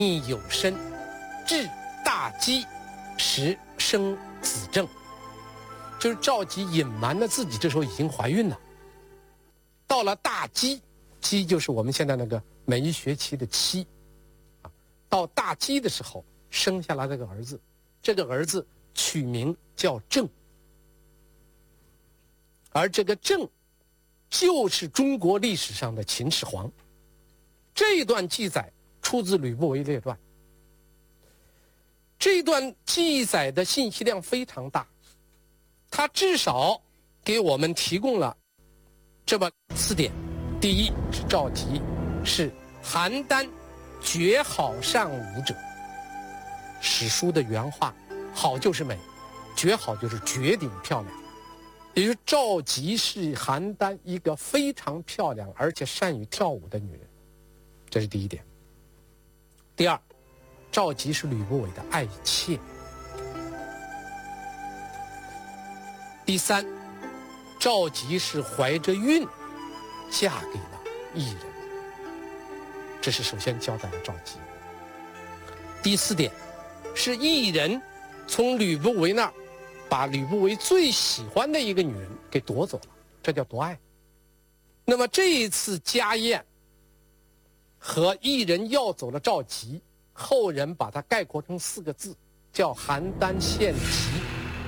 逆有身，至大饥时生子正。就是赵姬隐瞒了自己这时候已经怀孕了，到了大饥，饥就是我们现在那个每一学期的期，到大饥的时候生下来这个儿子，这个儿子取名叫郑，而这个郑就是中国历史上的秦始皇。这一段记载出自《吕不韦列传》，这一段记载的信息量非常大，它至少给我们提供了这么4点。第一是赵佶是邯郸绝好善舞者，史书的原话，好就是美，绝好就是绝顶漂亮，也就是赵佶是邯郸一个非常漂亮而且善于跳舞的女人，这是第一点。第二，赵佶是吕不韦的爱妾。第三，赵佶是怀着孕嫁给了异人，这是首先交代了赵佶。第4点是异人从吕不韦那儿把吕不韦最喜欢的一个女人给夺走了，这叫夺爱。那么这一次家宴和异人要走了赵佶，后人把它概括成4个字，叫邯郸献疾。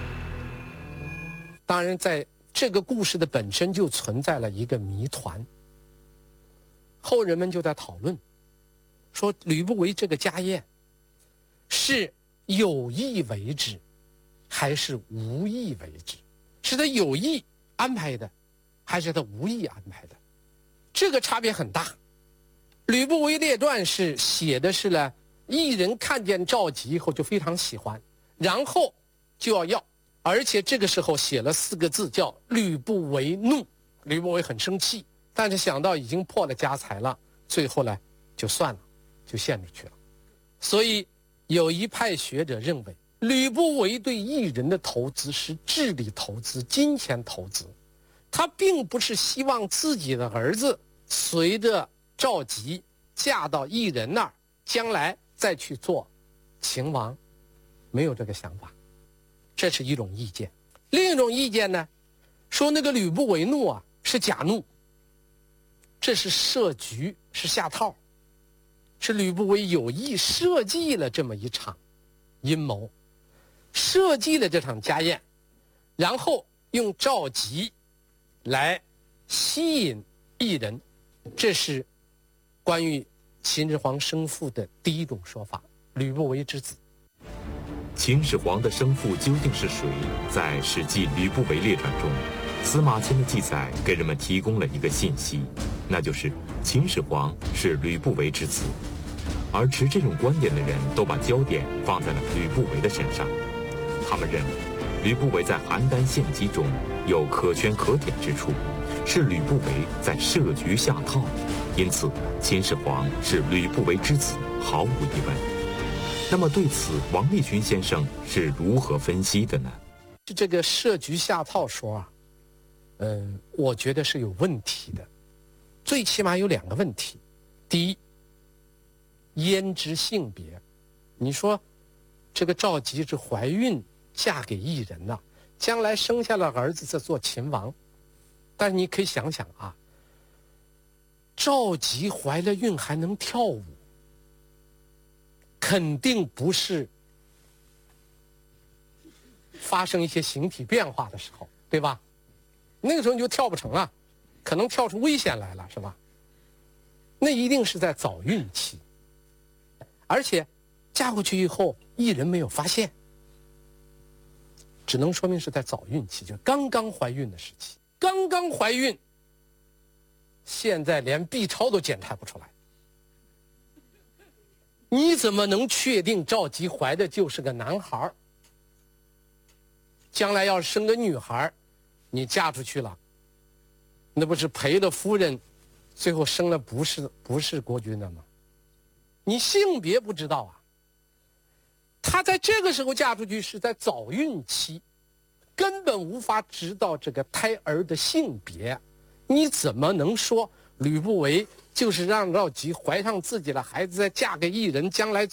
当然在这个故事的本身就存在了一个谜团，后人们就在讨论说吕不韦这个家宴是有意为之还是无意为之，是他有意安排的还是他无意安排的，这个差别很大。吕不韦列传是写的是呢，异人看见赵佶以后就非常喜欢，然后就要，而且这个时候写了4个字叫吕不韦怒，吕不韦很生气，但是想到已经破了家财了，最后呢就算了，就献出去了。所以有一派学者认为，吕不韦对异人的投资是智力投资、金钱投资，他并不是希望自己的儿子随着赵佶嫁到异人那儿，将来再去做秦王，没有这个想法。这是一种意见。另一种意见呢，说那个吕不韦怒啊是假怒，这是设局，是下套，是吕不韦有意设计了这么一场阴谋，设计了这场家宴，然后用赵佶来吸引异人。这是关于秦始皇生父的第一种说法，吕不韦之子。 秦始皇的生父究竟是谁？在《史记·吕不韦列传》中，司马迁的记载给人们提供了一个信息，那就是秦始皇是吕不韦之子。而持这种观点的人都把焦点放在了吕不韦的身上，他们认为吕不韦在邯郸献疾中有可圈可点之处，是吕不韦在设局下套，因此秦始皇是吕不韦之子，毫无疑问。那么对此，王立群先生是如何分析的呢？ 这个设局下套说啊，我觉得是有问题的，最起码有2个问题。第一，胭脂性别，你说这个赵佶是怀孕嫁给异人了，将来生下了儿子再做秦王，但是你可以想想啊，赵佶怀了孕还能跳舞，肯定不是发生一些形体变化的时候，对吧？那个时候你就跳不成了，可能跳出危险来了，是吧？那一定是在早孕期，而且嫁过去以后异人没有发现，只能说明是在早孕期，就刚刚怀孕的时期。刚刚怀孕，现在连 B 超都检查不出来，你怎么能确定赵佶怀的就是个男孩？将来要是生个女孩，你嫁出去了，那不是赔了夫人，最后生了不是国君的吗？你性别不知道啊。她在这个时候嫁出去是在早孕期，根本无法知道这个胎儿的性别，你怎么能说吕不韦就是让赵佶怀上自己的孩子，再嫁给异人，将来